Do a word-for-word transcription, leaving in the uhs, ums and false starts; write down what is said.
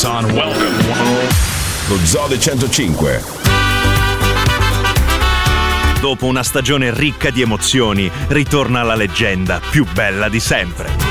On welcome. Lo Zoo del centocinque. Dopo una stagione ricca di emozioni, ritorna la leggenda più bella di sempre.